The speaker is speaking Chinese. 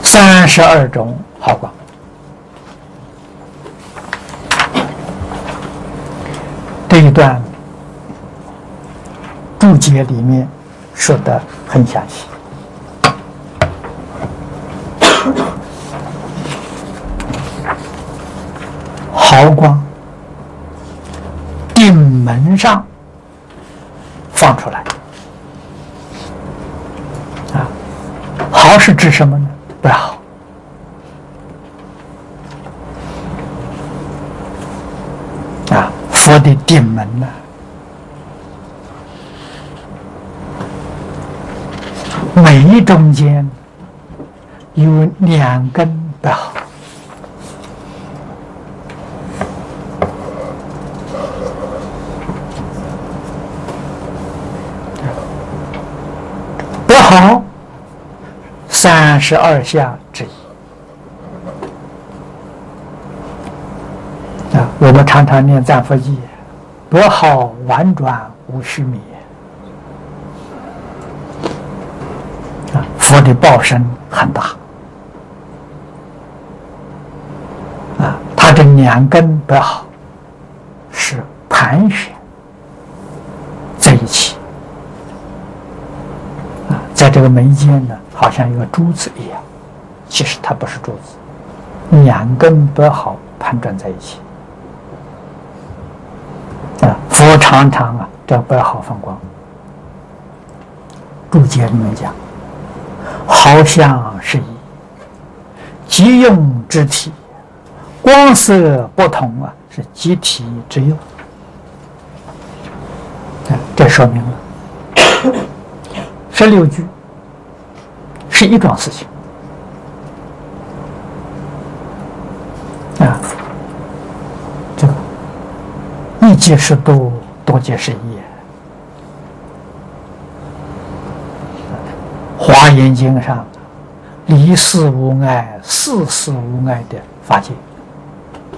32种好光。这一段注解里面说得很详细。毫光定门上放出来啊，毫是指什么呢？不好啊，佛的定门呢，眉中间有2根不好。不好32下之一啊！我们常常念赞佛记，不好婉转无虚名啊！佛的报身很大啊，他这2根不好是盘旋在一起。在这个眉间呢，好像一个珠子一样，其实它不是珠子，2根不好盘转在一起啊。佛常常这不好放光。注解里面讲，毫相是一，即用之体，光色不同是即体之用。这说明了16句是一桩事情啊，这个一即是多，多即是一。华严经上离事无碍、事事无碍的法界